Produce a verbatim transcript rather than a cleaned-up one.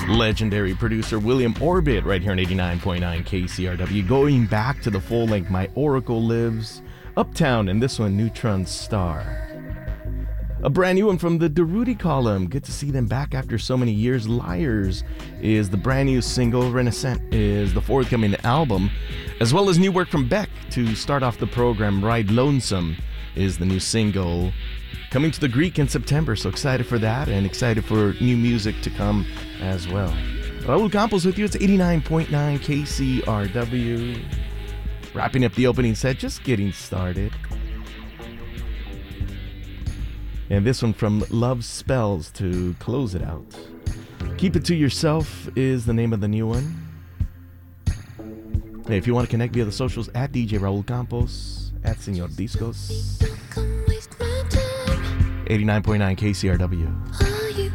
legendary producer William Orbit right here on eighty-nine point nine K C R W, going back to the full-length My Oracle Lives, Uptown, and this one, Neutron Star. A brand new one from the Durruti Column. Good to see them back after so many years. Liars is the brand new single. Renaissance is the forthcoming album, as well as new work from Beck to start off the program. Ride Lonesome is the new single, coming to the Greek in September. So excited for that, and excited for new music to come as well. Raul Campos with you. It's eighty-nine point nine K C R W. Wrapping up the opening set, just getting started. And this one from Love Spells to close it out. Keep It To Yourself is the name of the new one. Hey, if you want to connect via the socials, at D J Raul Campos, at Senor Discos. eighty-nine point nine K C R W.